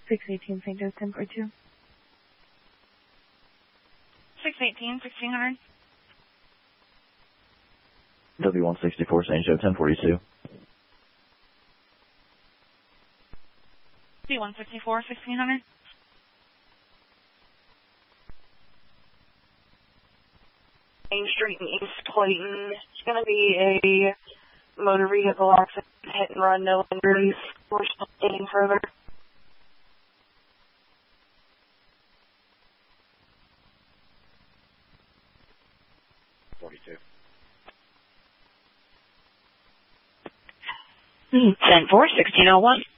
618 St. Joe's 1042. 618, 1600. W164 St. Joe 1042. B154, 1600. Main Street in East Clayton. It's going to be a motor vehicle accident, hit and run, no injuries. We're still getting further. Ten-4, 1601.